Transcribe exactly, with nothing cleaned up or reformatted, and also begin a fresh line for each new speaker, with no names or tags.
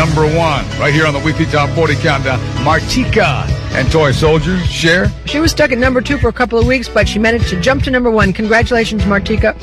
number one. Right here on the Weekly Top forty Countdown, Martika and Toy Soldiers. Cher?
She was stuck at number two for a couple of weeks, but she managed to jump to number one. Congratulations, Martika.